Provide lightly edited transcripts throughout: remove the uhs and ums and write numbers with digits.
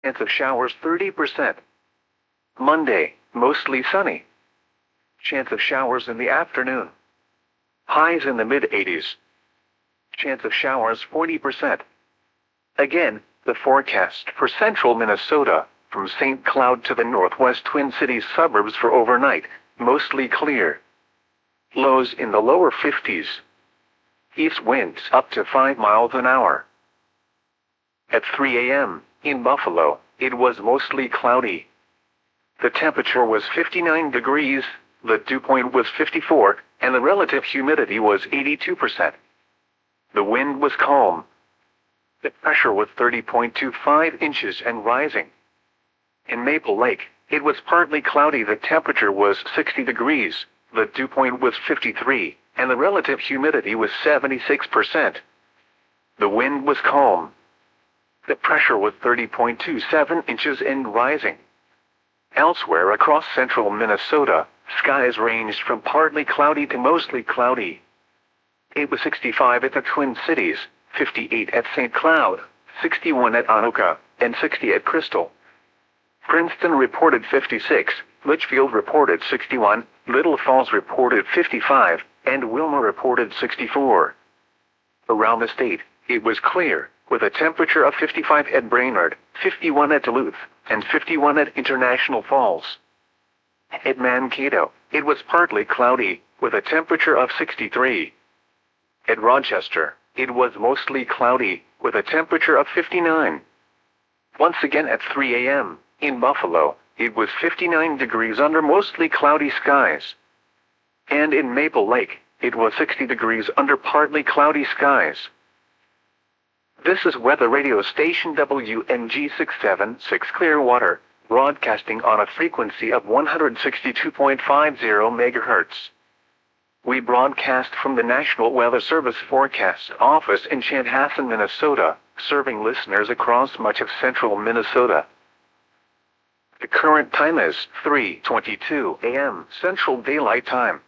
Chance of showers 30%. Monday, mostly sunny. Chance of showers in the afternoon. Highs in the mid-80s. Chance of showers 40%. Again, the forecast for central Minnesota, from St. Cloud to the northwest Twin Cities suburbs for overnight, mostly clear. Lows in the lower 50s. East winds up to 5 miles an hour. At 3 a.m., in Buffalo, it was mostly cloudy. The temperature was 59 degrees, the dew point was 54, and the relative humidity was 82%. The wind was calm. The pressure was 30.25 inches and rising. In Maple Lake, it was partly cloudy. The temperature was 60 degrees, the dew point was 53, and the relative humidity was 76%. The wind was calm. The pressure was 30.27 inches and rising. Elsewhere across central Minnesota, skies ranged from partly cloudy to mostly cloudy. It was 65 at the Twin Cities, 58 at St. Cloud, 61 at Anoka, and 60 at Crystal. Princeton reported 56, Litchfield reported 61, Little Falls reported 55, and Wilma reported 64. Around the state, it was clear, with a temperature of 55 at Brainerd, 51 at Duluth, and 51 at International Falls. At Mankato, it was partly cloudy, with a temperature of 63. At Rochester, it was mostly cloudy, with a temperature of 59. Once again at 3 a.m., in Buffalo, it was 59 degrees under mostly cloudy skies. And in Maple Lake, it was 60 degrees under partly cloudy skies. This is weather radio station WMG 676 Clearwater, broadcasting on a frequency of 162.50 MHz. We broadcast from the National Weather Service Forecast Office in Chanhassen, Minnesota, serving listeners across much of central Minnesota. The current time is 3:22 a.m. Central Daylight Time.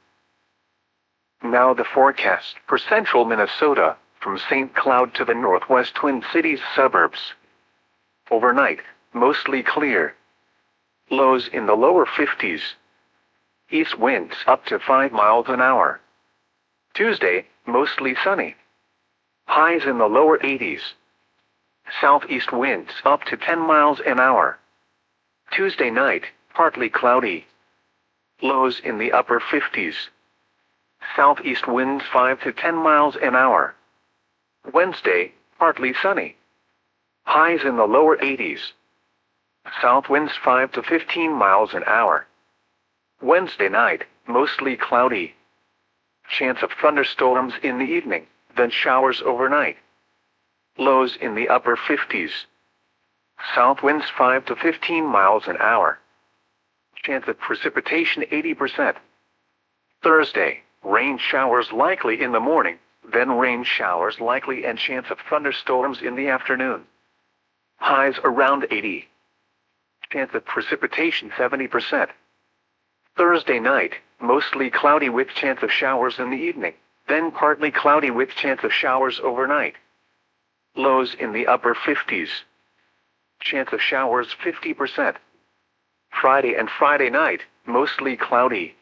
Now the forecast for central Minnesota, from St. Cloud to the northwest Twin Cities suburbs. Overnight, mostly clear. Lows in the lower 50s. East winds up to 5 miles an hour. Tuesday, mostly sunny. Highs in the lower 80s. Southeast winds up to 10 miles an hour. Tuesday night, partly cloudy. Lows in the upper 50s. Southeast winds 5 to 10 miles an hour. Wednesday, partly sunny. Highs in the lower 80s. South winds 5 to 15 miles an hour. Wednesday night, mostly cloudy. Chance of thunderstorms in the evening, then showers overnight. Lows in the upper 50s. South winds 5 to 15 miles an hour. Chance of precipitation 80%. Thursday, rain showers likely in the morning, then rain showers likely and chance of thunderstorms in the afternoon. Highs around 80. Chance of precipitation 70%. Thursday night, mostly cloudy with chance of showers in the evening, then partly cloudy with chance of showers overnight. Lows in the upper 50s. Chance of showers 50%. Friday and Friday night, mostly cloudy.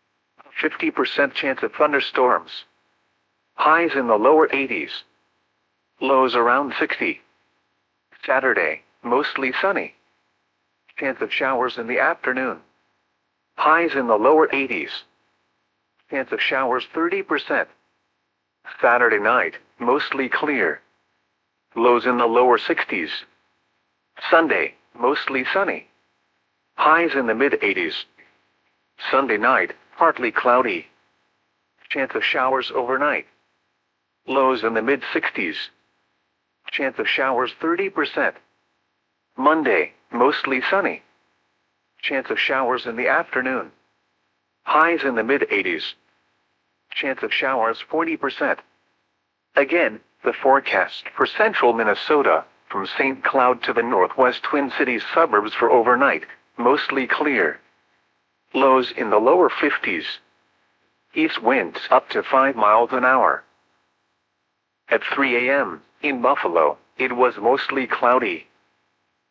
50% chance of thunderstorms. Highs in the lower 80s. Lows around 60. Saturday, mostly sunny. Chance of showers in the afternoon. Highs in the lower 80s. Chance of showers 30%. Saturday night, mostly clear. Lows in the lower 60s. Sunday, mostly sunny. Highs in the mid-80s. Sunday night, partly cloudy. Chance of showers overnight. Lows in the mid-60s. Chance of showers 30%. Monday, mostly sunny. Chance of showers in the afternoon. Highs in the mid-80s. Chance of showers 40%. Again, the forecast for central Minnesota, from St. Cloud to the northwest Twin Cities suburbs for overnight, mostly clear. Lows in the lower 50s. East winds up to 5 miles an hour. At 3 a.m., in Buffalo, it was mostly cloudy.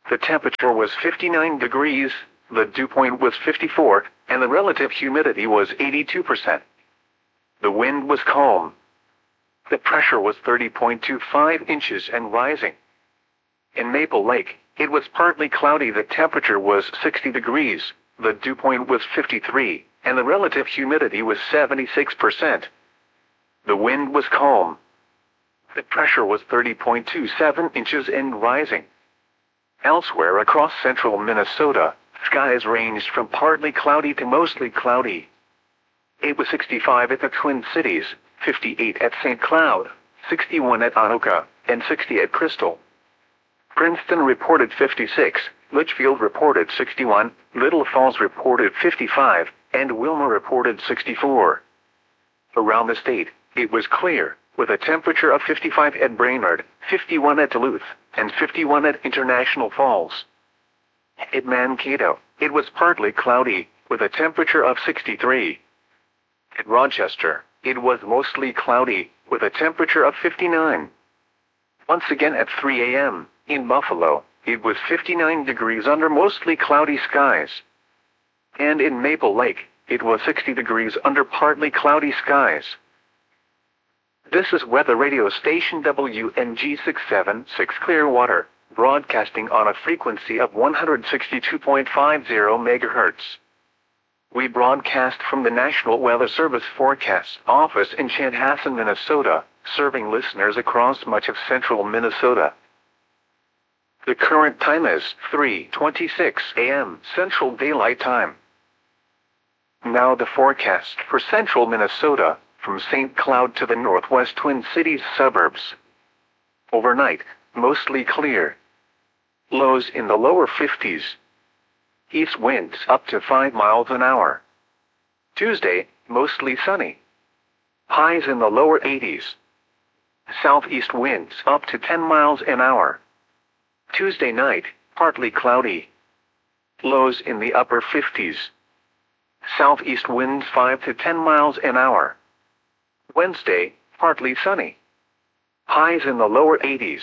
The temperature was 59 degrees, the dew point was 54, and the relative humidity was 82%. The wind was calm. The pressure was 30.25 inches and rising. In Maple Lake, it was partly cloudy. The temperature was 60 degrees, the dew point was 53, and the relative humidity was 76%. The wind was calm. The pressure was 30.27 inches and rising. Elsewhere across central Minnesota, skies ranged from partly cloudy to mostly cloudy. It was 65 at the Twin Cities, 58 at St. Cloud, 61 at Anoka, and 60 at Crystal. Princeton reported 56, Litchfield reported 61, Little Falls reported 55, and Wilmer reported 64. Around the state, it was clear, with a temperature of 55 at Brainerd, 51 at Duluth, and 51 at International Falls. At Mankato, it was partly cloudy, with a temperature of 63. At Rochester, it was mostly cloudy, with a temperature of 59. Once again at 3 a.m., in Buffalo, it was 59 degrees under mostly cloudy skies. And in Maple Lake, it was 60 degrees under partly cloudy skies. This is weather radio station WNG 676 Clearwater, broadcasting on a frequency of 162.50 MHz. We broadcast from the National Weather Service Forecast Office in Chanhassen, Minnesota, serving listeners across much of central Minnesota. The current time is 3:26 a.m. Central Daylight Time. Now the forecast for central Minnesota, from St. Cloud to the northwest Twin Cities suburbs. Overnight, mostly clear. Lows in the lower 50s. East winds up to 5 miles an hour. Tuesday, mostly sunny. Highs in the lower 80s. Southeast winds up to 10 miles an hour. Tuesday night, partly cloudy. Lows in the upper 50s. Southeast winds 5 to 10 miles an hour. Wednesday, partly sunny. Highs in the lower 80s.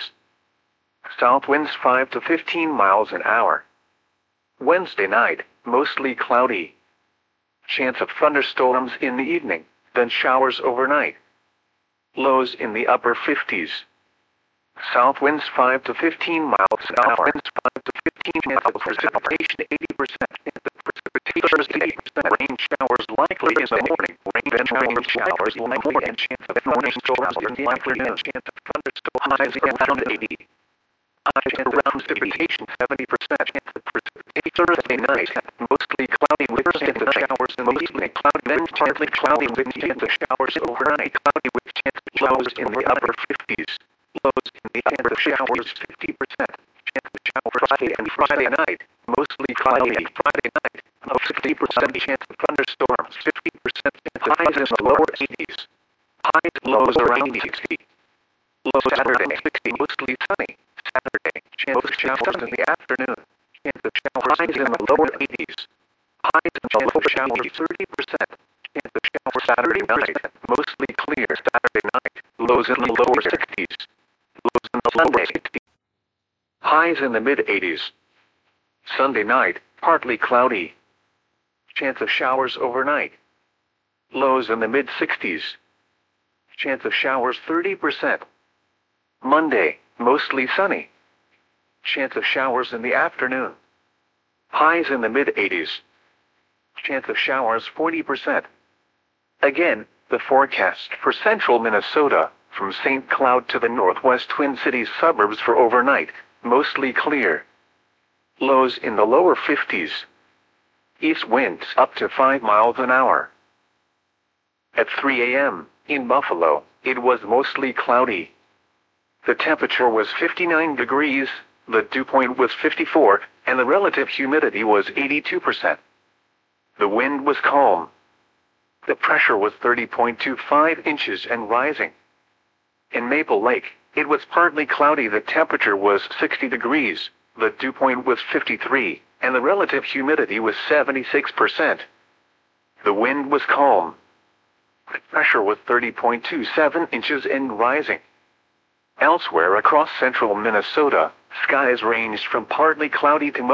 South winds 5 to 15 miles an hour. Wednesday night, mostly cloudy. Chance of thunderstorms in the evening, then showers overnight. Lows in the upper 50s. South winds 5 to 15 miles an hour. Winds 5 to 15 miles. Precipitation 80%. Thursday, rain showers likely in the morning. Rain showers likely and chance of thunderstorms in the afternoon. Chance of thunderstorms highs around 80. Highs around precipitation 70%. Chance of precipitation Thursday night, mostly cloudy with chance of showers and mostly cloudy. Then partly cloudy with chance of showers overnight. Cloudy with chance of showers in the upper 50s. Lows in the upper showers 50%. Chance of showers Friday night, mostly cloudy. Friday night, 50% chance of thunderstorms. 50% chance of highs in the lower 80s. Highs lows around 60. Low Saturday, 60, mostly sunny. Saturday, chance of showers in the afternoon. Chance of showers highs in the lower 80s. Highs and chance of showers 30%. Chance of showers Saturday night, mostly clear. Saturday night, lows in the lower 60s. Lows in the lower 60s. Highs in the mid 80s. Sunday night, partly cloudy. Chance of showers overnight. Lows in the mid 60s. Chance of showers 30%. Monday, mostly sunny. Chance of showers in the afternoon. Highs in the mid 80s. Chance of showers 40%. Again, the forecast for central Minnesota, from St. Cloud to the northwest Twin Cities suburbs for overnight, mostly clear. Lows in the lower 50s. East winds up to 5 miles an hour. At 3 a.m., in Buffalo, it was mostly cloudy. The temperature was 59 degrees, the dew point was 54, and the relative humidity was 82%. The wind was calm. The pressure was 30.25 inches and rising. In Maple Lake, it was partly cloudy. The temperature was 60 degrees, the dew point was 53, and the relative humidity was 76%. The wind was calm. The pressure was 30.27 inches and rising. Elsewhere across central Minnesota, skies ranged from partly cloudy to